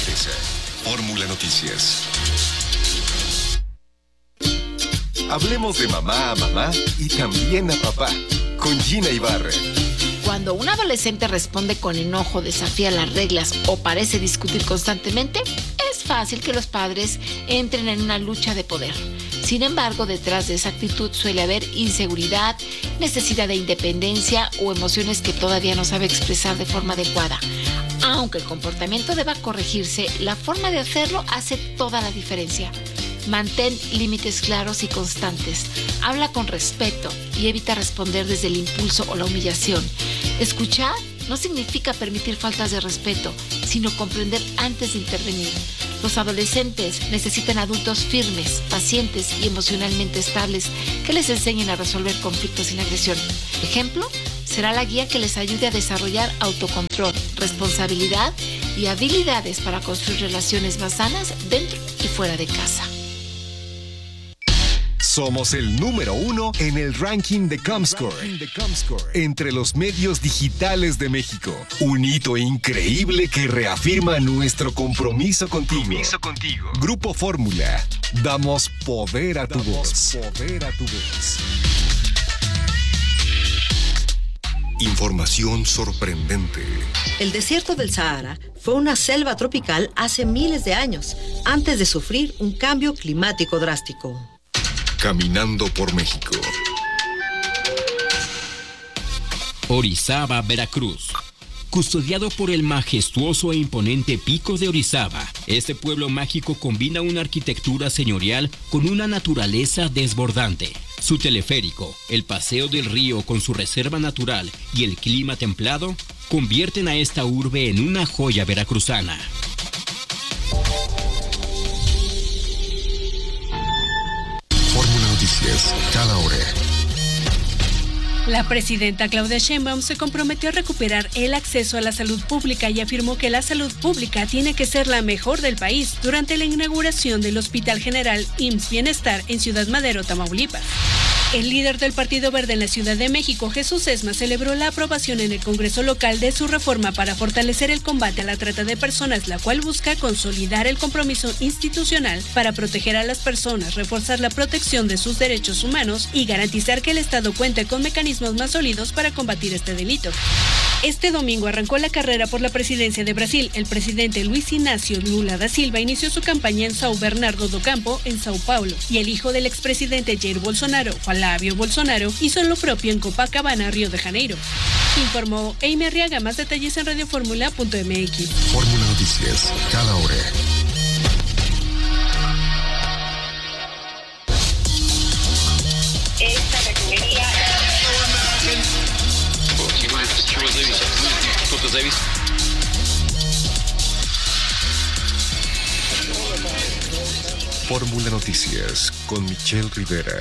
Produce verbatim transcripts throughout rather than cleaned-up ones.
regresa. Fórmula Noticias. Hablemos de mamá a mamá y también a papá, con Gina Ibarra. Cuando un adolescente responde con enojo, desafía las reglas o parece discutir constantemente, es fácil que los padres entren en una lucha de poder. Sin embargo, detrás de esa actitud suele haber inseguridad, necesidad de independencia o emociones que todavía no sabe expresar de forma adecuada. Aunque el comportamiento deba corregirse, la forma de hacerlo hace toda la diferencia. Mantén límites claros y constantes. Habla con respeto y evita responder desde el impulso o la humillación. Escuchar no significa permitir faltas de respeto, sino comprender antes de intervenir. Los adolescentes necesitan adultos firmes, pacientes y emocionalmente estables que les enseñen a resolver conflictos sin agresión. Ejemplo, será la guía que les ayude a desarrollar autocontrol, responsabilidad y habilidades para construir relaciones más sanas dentro y fuera de casa. Somos el número uno en el ranking de Comscore, entre los medios digitales de México. Un hito increíble que reafirma nuestro compromiso contigo. Compromiso contigo. Grupo Fórmula. Damos poder a tu voz. Poder a tu voz. Información sorprendente. El desierto del Sahara fue una selva tropical hace miles de años, antes de sufrir un cambio climático drástico. Caminando por México. Orizaba, Veracruz. Custodiado por el majestuoso e imponente Pico de Orizaba, este pueblo mágico combina una arquitectura señorial con una naturaleza desbordante. Su teleférico, el paseo del río con su reserva natural y el clima templado convierten a esta urbe en una joya veracruzana. Fórmula Noticias, cada hora. La presidenta Claudia Sheinbaum se comprometió a recuperar el acceso a la salud pública y afirmó que la salud pública tiene que ser la mejor del país durante la inauguración del Hospital General I M S S Bienestar en Ciudad Madero, Tamaulipas. El líder del Partido Verde en la Ciudad de México, Jesús Esma, celebró la aprobación en el Congreso local de su reforma para fortalecer el combate a la trata de personas, la cual busca consolidar el compromiso institucional para proteger a las personas, reforzar la protección de sus derechos humanos y garantizar que el Estado cuente con mecanismos más sólidos para combatir este delito. Este domingo arrancó la carrera por la presidencia de Brasil. El presidente Luis Inácio Lula da Silva inició su campaña en São Bernardo do Campo, en Sao Paulo, y el hijo del expresidente Jair Bolsonaro, Flavio Bolsonaro, hizo lo propio en Copacabana, Río de Janeiro. Informó Amy Arriaga. Más detalles en radioformula punto m x. Fórmula Noticias, cada hora. Esta refinería... Fórmula Noticias con Michelle Rivera.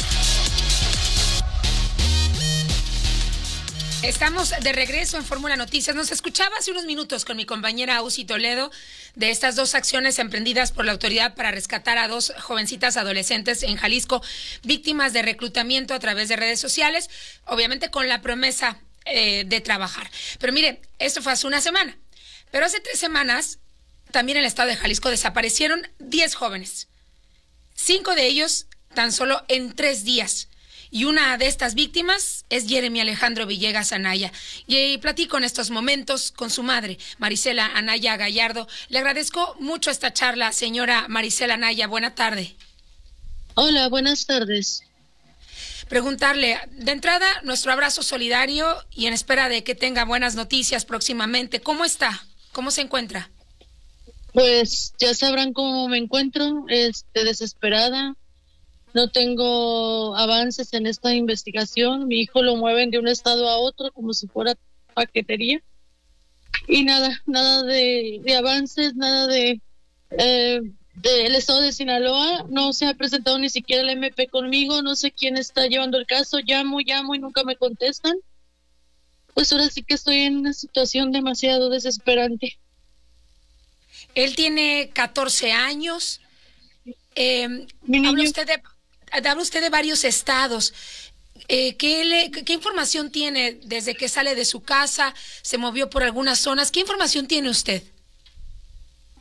Estamos de regreso en Fórmula Noticias. Nos escuchaba hace unos minutos con mi compañera Uzi Toledo de estas dos acciones emprendidas por la autoridad para rescatar a dos jovencitas adolescentes en Jalisco, víctimas de reclutamiento a través de redes sociales, obviamente con la promesa eh, de trabajar. Pero mire, esto fue hace una semana. Pero hace tres semanas, también en el estado de Jalisco desaparecieron diez jóvenes. Cinco de ellos tan solo en tres días. Y una de estas víctimas es Jeremy Alejandro Villegas Anaya. Y platico en estos momentos con su madre, Marisela Anaya Gallardo. Le agradezco mucho esta charla, señora Marisela Anaya. Buena tarde. Hola, buenas tardes. Preguntarle, de entrada, nuestro abrazo solidario y en espera de que tenga buenas noticias próximamente. ¿Cómo está? ¿Cómo se encuentra? Pues ya sabrán cómo me encuentro, este, desesperada. No tengo avances en esta investigación. Mi hijo lo mueven de un estado a otro como si fuera paquetería. Y nada, nada de, de avances, nada de eh, del estado de Sinaloa. No se ha presentado ni siquiera el M P conmigo. No sé quién está llevando el caso. Llamo, llamo y nunca me contestan. Pues ahora sí que estoy en una situación demasiado desesperante. Él tiene catorce años. Eh, habla usted de... Habla usted de varios estados. Eh, ¿qué, le, ¿Qué información tiene desde que sale de su casa? ¿Se movió por algunas zonas? ¿Qué información tiene usted?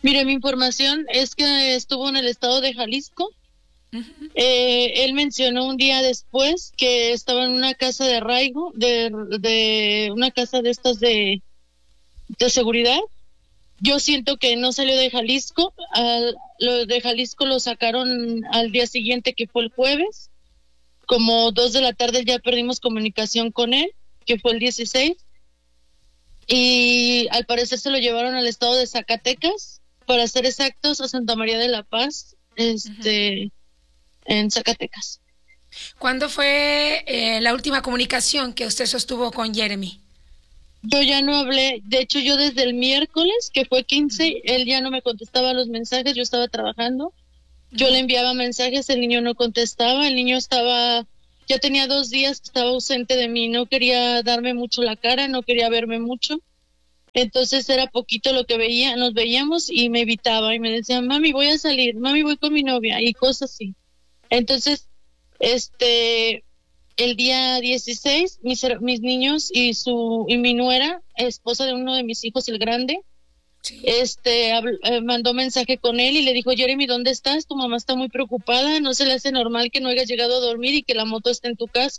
Mire, mi información es que estuvo en el estado de Jalisco. Uh-huh. Eh, él mencionó un día después que estaba en una casa de arraigo, de, de una casa de estas de, de seguridad. Yo siento que no salió de Jalisco. Al, lo de Jalisco lo sacaron al día siguiente, que fue el jueves. Como dos de la tarde ya perdimos comunicación con él, que fue el dieciséis. Y al parecer se lo llevaron al estado de Zacatecas, para ser exactos, a Santa María de la Paz, este, uh-huh. en Zacatecas. ¿Cuándo fue eh, la última comunicación que usted sostuvo con Jeremy? Yo ya no hablé, de hecho yo desde el miércoles, que fue quince, uh-huh. él ya no me contestaba los mensajes, yo estaba trabajando, uh-huh. yo le enviaba mensajes, el niño no contestaba, el niño estaba, ya tenía dos días que estaba ausente de mí, no quería darme mucho la cara, no quería verme mucho. Entonces era poquito lo que veía, nos veíamos y me evitaba y me decía, mami, voy a salir, mami, voy con mi novia y cosas así. Entonces, este, el día dieciséis, mis, mis niños y su y mi nuera, esposa de uno de mis hijos, el grande, sí. este, habl, eh, mandó mensaje con él y le dijo, Jeremy, ¿dónde estás? Tu mamá está muy preocupada, no se le hace normal que no hayas llegado a dormir y que la moto esté en tu casa.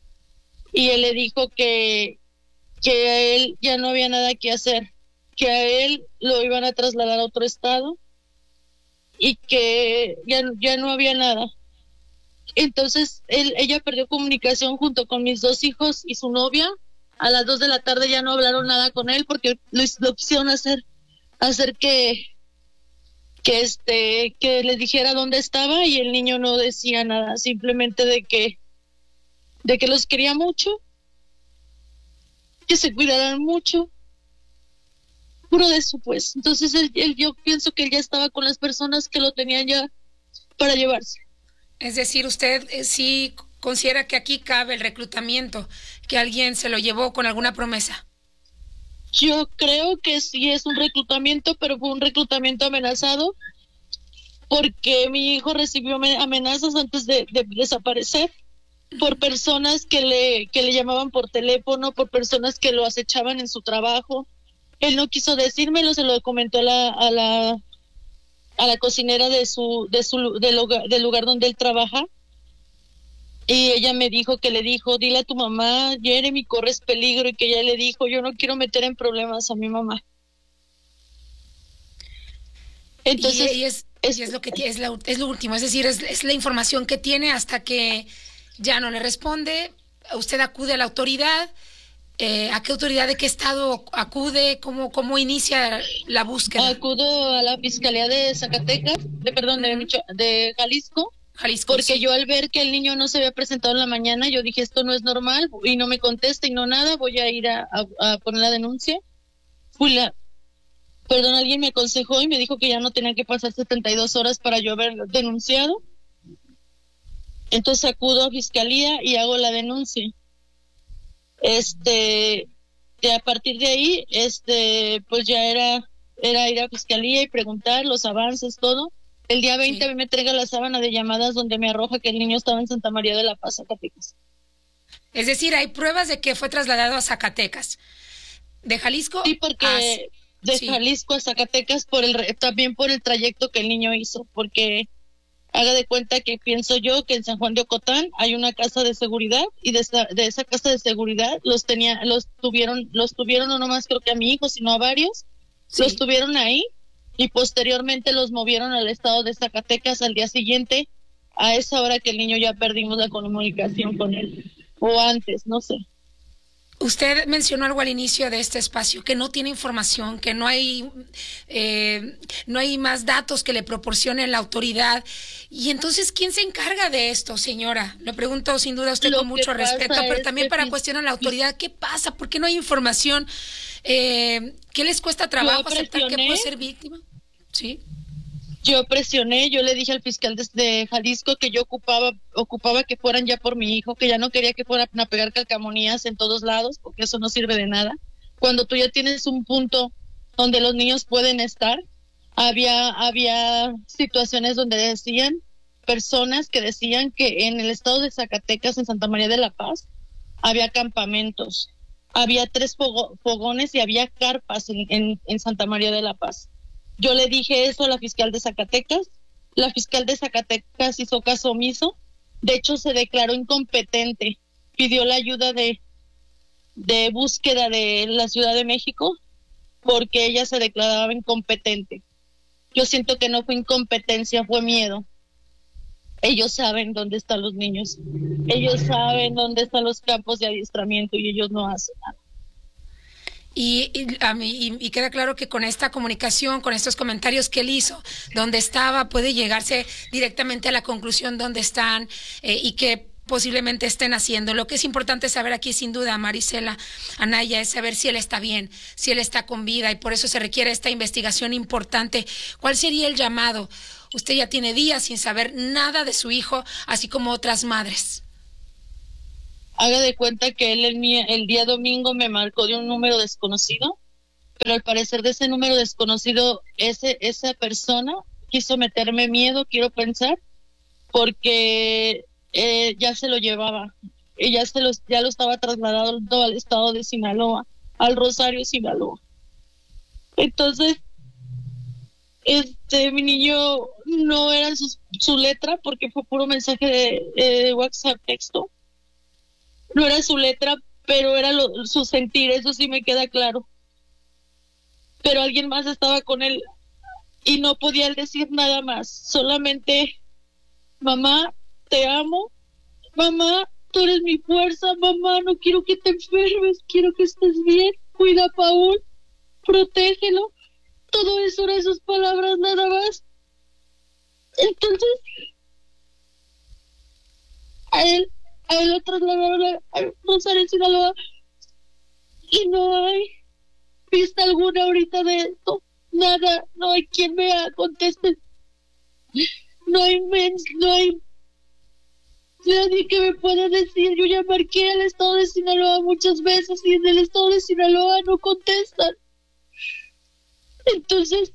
Y él le dijo que que a él ya no había nada que hacer, que a él lo iban a trasladar a otro estado y que ya, ya no había nada. Entonces él, ella perdió comunicación junto con mis dos hijos y su novia. A las dos de la tarde ya no hablaron nada con él porque lo, lo quisieron hacer, hacer que, que este, que les dijera dónde estaba y el niño no decía nada, simplemente de que, de que los quería mucho, que se cuidaran mucho, puro de eso, pues. Entonces él, él, yo pienso que él ya estaba con las personas que lo tenían ya para llevarse. Es decir, usted eh, sí considera que aquí cabe el reclutamiento, que alguien se lo llevó con alguna promesa. Yo creo que sí es un reclutamiento, pero fue un reclutamiento amenazado, porque mi hijo recibió amenazas antes de, de desaparecer, por personas que le que le llamaban por teléfono, por personas que lo acechaban en su trabajo. Él no quiso decírmelo, se lo comentó a la a la a la cocinera de su de su del lugar, del lugar donde él trabaja. Y ella me dijo que le dijo, dile a tu mamá, Jeremy, corres peligro, y que ella le dijo, yo no quiero meter en problemas a mi mamá. Entonces, y, y es, es, y es lo que es, la, es lo último, es decir, es, es la información que tiene hasta que ya no le responde. Usted acude a la autoridad. Eh, ¿A qué autoridad de qué estado acude? ¿Cómo, cómo inicia la búsqueda? Acudo a la Fiscalía de Zacatecas, de perdón, de, de Jalisco, Jalisco, porque sí. Yo al ver que el niño no se había presentado en la mañana, yo dije, esto no es normal, y no me contesta y no nada, voy a ir a, a, a poner la denuncia. Fui la, perdón, alguien me aconsejó y me dijo que ya no tenía que pasar setenta y dos horas para yo haber denunciado. Entonces acudo a Fiscalía y hago la denuncia. Este, y a partir de ahí, este, pues ya era, era ir a Fiscalía y preguntar los avances, todo. El día veinte sí. A mí me entrega la sábana de llamadas donde me arroja que el niño estaba en Santa María de la Paz, Zacatecas. Es decir, hay pruebas de que fue trasladado a Zacatecas. ¿De Jalisco? Sí, porque a... de sí. Jalisco a Zacatecas, por el también por el trayecto que el niño hizo, porque haga de cuenta que pienso yo que en San Juan de Ocotán hay una casa de seguridad y de esa, de esa casa de seguridad los tenía, los tuvieron, los tuvieron no nomás creo que a mi hijo, sino a varios, sí. Los tuvieron ahí y posteriormente los movieron al estado de Zacatecas al día siguiente, a esa hora que el niño ya perdimos la comunicación con él, o antes, no sé. Usted mencionó algo al inicio de este espacio, que no tiene información, que no hay eh, no hay más datos que le proporcione la autoridad. Y entonces, ¿quién se encarga de esto, señora? Lo pregunto sin duda a usted Lo con mucho respeto, pero también para cuestionar a la autoridad. ¿Qué pasa? ¿Por qué no hay información? Eh, ¿Qué les cuesta trabajo aceptar que puede ser víctima? Sí. Yo presioné, yo le dije al fiscal de, de Jalisco que yo ocupaba ocupaba que fueran ya por mi hijo, que ya no quería que fueran a pegar calcamonías en todos lados, porque eso no sirve de nada. Cuando tú ya tienes un punto donde los niños pueden estar, había había situaciones donde decían, personas que decían que en el estado de Zacatecas, en Santa María de la Paz, había campamentos, había tres fogo, fogones y había carpas en, en, en Santa María de la Paz. Yo le dije eso a la fiscal de Zacatecas. La fiscal de Zacatecas hizo caso omiso. De hecho, se declaró incompetente. Pidió la ayuda de, de búsqueda de la Ciudad de México porque ella se declaraba incompetente. Yo siento que no fue incompetencia, fue miedo. Ellos saben dónde están los niños. Ellos saben dónde están los campos de adiestramiento y ellos no hacen nada. Y, y, a mí, y, y queda claro que con esta comunicación, con estos comentarios que él hizo, donde estaba, puede llegarse directamente a la conclusión dónde están eh, y que posiblemente estén haciendo. Lo que es importante saber aquí, sin duda, Marisela Anaya, es saber si él está bien, si él está con vida, y por eso se requiere esta investigación importante. ¿Cuál sería el llamado? Usted ya tiene días sin saber nada de su hijo, así como otras madres. Haga de cuenta que él el, el día domingo me marcó de un número desconocido, pero al parecer de ese número desconocido, ese esa persona quiso meterme miedo, quiero pensar, porque eh, ya se lo llevaba, y ya, se los, ya lo estaba trasladando al estado de Sinaloa, al Rosario, Sinaloa. Entonces, este mi niño no era su, su letra, porque fue puro mensaje de, de WhatsApp, texto. No era su letra, pero era lo, su sentir, eso sí me queda claro. Pero alguien más estaba con él y no podía él decir nada más, solamente: mamá, te amo, mamá, tú eres mi fuerza, mamá, no quiero que te enfermes, quiero que estés bien, cuida a Paul, protégelo. Todo eso eran sus palabras nada más. Entonces, a él A él lo trasladaron a, a Rosario, Sinaloa, y no hay pista alguna ahorita de esto. Nada, no hay quien me conteste. No hay mens, no hay nadie que me pueda decir. Yo ya marqué al estado de Sinaloa muchas veces y en el estado de Sinaloa no contestan. Entonces,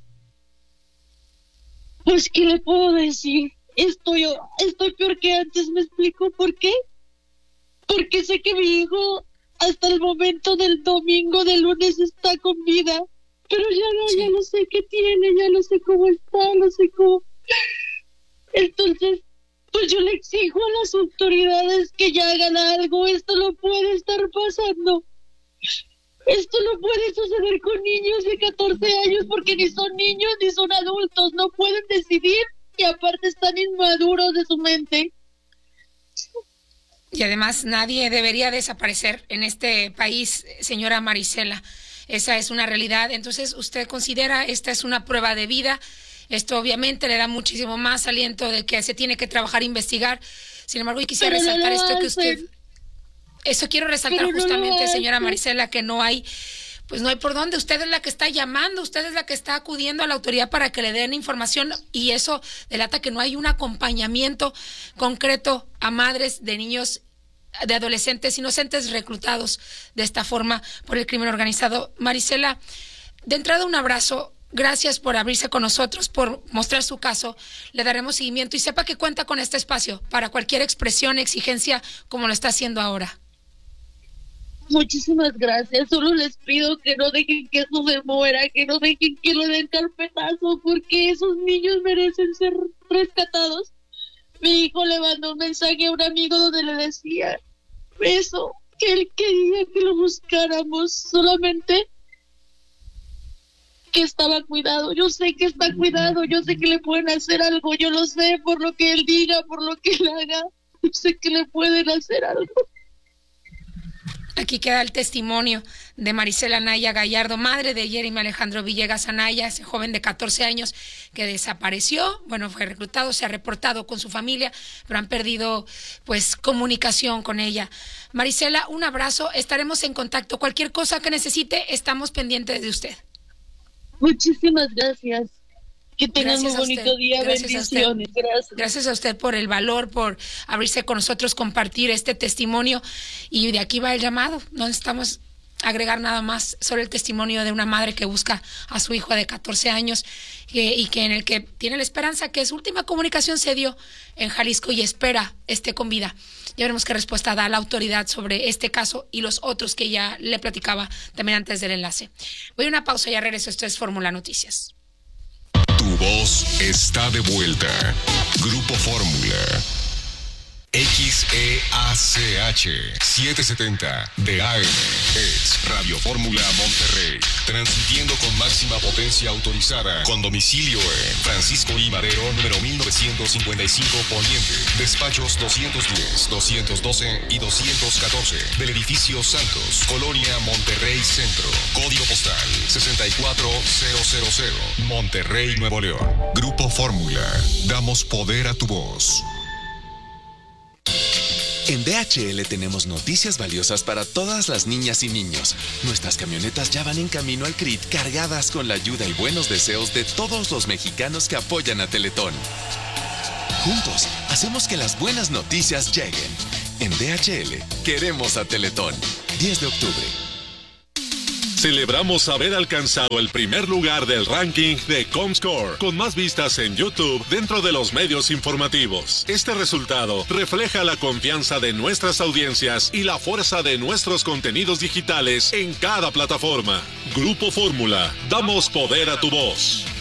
pues, ¿qué le puedo decir? Estoy, estoy peor que antes, ¿me explico por qué? Porque sé que mi hijo hasta el momento del domingo, del lunes, está con vida, pero ya no, sí. ya no sé qué tiene, ya no sé cómo está, no sé cómo. Entonces, pues yo le exijo a las autoridades que ya hagan algo. Esto no puede estar pasando. Esto no puede suceder con niños de catorce años, porque ni son niños ni son adultos, no pueden decidir y aparte están inmaduros de su mente. Y además nadie debería desaparecer en este país, señora Marisela. Esa es una realidad. Entonces, ¿usted considera esta es una prueba de vida? Esto obviamente le da muchísimo más aliento de que se tiene que trabajar e investigar. Sin embargo, yo quisiera Pero resaltar no esto que hacen. usted... Eso quiero resaltar Pero justamente, no señora hacen. Marisela, que no hay... Pues no hay por dónde. Usted es la que está llamando, usted es la que está acudiendo a la autoridad para que le den información, y eso delata que no hay un acompañamiento concreto a madres de niños, de adolescentes inocentes reclutados de esta forma por el crimen organizado. Marisela, de entrada un abrazo, gracias por abrirse con nosotros, por mostrar su caso, le daremos seguimiento y sepa que cuenta con este espacio para cualquier expresión, exigencia, como lo está haciendo ahora. Muchísimas gracias. Solo les pido que no dejen que eso se muera, que no dejen que lo den carpetazo, porque esos niños merecen ser rescatados. Mi hijo le mandó un mensaje a un amigo donde le decía eso, que él quería que lo buscáramos, solamente que estaba cuidado. Yo sé que está cuidado, yo sé que le pueden hacer algo, yo lo sé por lo que él diga, por lo que él haga, yo sé que le pueden hacer algo. Aquí queda el testimonio de Marisela Anaya Gallardo, madre de Jeremy Alejandro Villegas Anaya, ese joven de catorce años que desapareció. Bueno, fue reclutado, se ha reportado con su familia, pero han perdido pues comunicación con ella. Marisela, un abrazo, estaremos en contacto. Cualquier cosa que necesite, estamos pendientes de usted. Muchísimas gracias. Que tengan Gracias un a bonito usted. día, Gracias a usted. bendiciones. Gracias. Gracias a usted por el valor, por abrirse con nosotros, compartir este testimonio. Y de aquí va el llamado. No necesitamos agregar nada más, solo el testimonio de una madre que busca a su hijo de catorce años que, y que en el que tiene la esperanza que su última comunicación se dio en Jalisco y espera esté con vida. Ya veremos qué respuesta da la autoridad sobre este caso y los otros que ya le platicaba también antes del enlace. Voy a una pausa y ya regreso. Esto es Fórmula Noticias. voz está de vuelta. Grupo Fórmula. X E A C H setecientos setenta de A M es Radio Fórmula Monterrey, transmitiendo con máxima potencia autorizada, con domicilio en Francisco I. Madero, número mil novecientos cincuenta y cinco Poniente, despachos doscientos diez, doscientos doce y doscientos catorce, del edificio Santos, Colonia Monterrey Centro, código postal sesenta y cuatro mil, Monterrey, Nuevo León. Grupo Fórmula, damos poder a tu voz. En D H L tenemos noticias valiosas para todas las niñas y niños. Nuestras camionetas ya van en camino al C R I T cargadas con la ayuda y buenos deseos de todos los mexicanos que apoyan a Teletón. Juntos, hacemos que las buenas noticias lleguen. En D H L, queremos a Teletón. diez de octubre. Celebramos haber alcanzado el primer lugar del ranking de Comscore, con más vistas en YouTube dentro de los medios informativos. Este resultado refleja la confianza de nuestras audiencias y la fuerza de nuestros contenidos digitales en cada plataforma. Grupo Fórmula, damos poder a tu voz.